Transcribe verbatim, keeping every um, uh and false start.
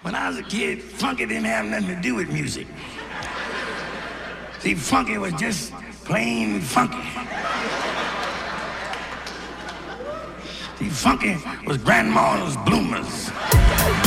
When I was a kid, funky didn't have nothing to do with music. See, funky was just plain funky. See, funky was grandma's bloomers.